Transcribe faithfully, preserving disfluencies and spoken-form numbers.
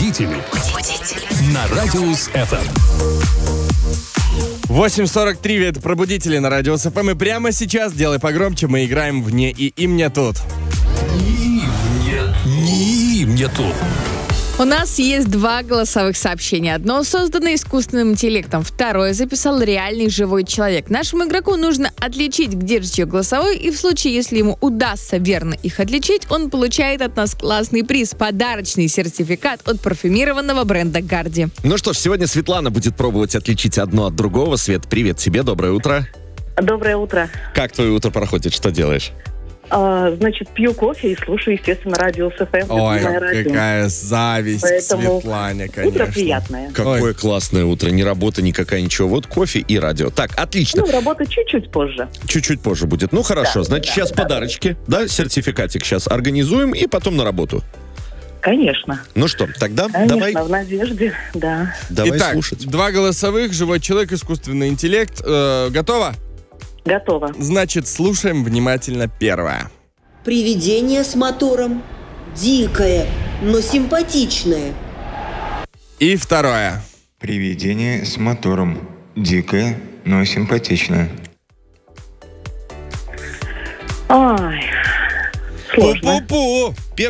Будители на Радиус эф эм. восемь сорок три, это «Пробудители» на Радиус эф эм. И прямо сейчас, делай погромче, мы играем в «Не и им не тут». Не мне, не мне тут. У нас есть два голосовых сообщения. Одно создано искусственным интеллектом, второе записал реальный живой человек. Нашему игроку нужно отличить, где же чье голосовой, и в случае, если ему удастся верно их отличить, он получает от нас классный приз — подарочный сертификат от парфюмированного бренда Гарди. Ну что ж, сегодня Светлана будет пробовать отличить одно от другого. Свет, привет тебе, доброе утро. Доброе утро. Как твое утро проходит, что делаешь? А, значит, пью кофе и слушаю, естественно, Радиус эф эм. Ой, радио. какая зависть Поэтому к Светлане, конечно. Утро приятное. Какое Ой. классное утро, ни работа никакая, ничего. Вот кофе и радио. Так, отлично. Ну, работа чуть-чуть позже. Чуть-чуть позже будет. Ну хорошо, Да, значит, да, сейчас да. подарочки, да, сертификатик сейчас организуем и потом на работу. Конечно. Ну что, тогда Конечно, давай, в надежде, да. давай Итак, слушать. два голосовых, живой человек, искусственный интеллект. Э, готово? Готово. Значит, слушаем внимательно первое. Привидение с мотором. Дикое, но симпатичное. И второе. Привидение с мотором. Дикое, но симпатичное. Ой, сложно. Пу-пу-пу.